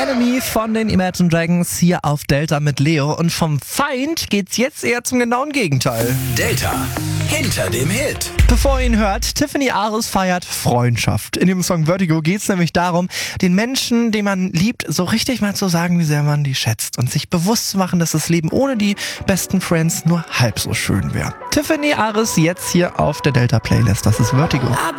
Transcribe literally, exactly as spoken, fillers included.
Enemy von den Imagine Dragons hier auf Delta mit Leo. Und vom Feind geht's jetzt eher zum genauen Gegenteil. Delta hinter dem Hit. Bevor ihr ihn hört, Tiffany Ares feiert Freundschaft. In dem Song Vertigo geht's nämlich darum, den Menschen, den man liebt, so richtig mal zu sagen, wie sehr man die schätzt. Und sich bewusst zu machen, dass das Leben ohne die besten Friends nur halb so schön wäre. Tiffany Ares jetzt hier auf der Delta Playlist. Das ist Vertigo.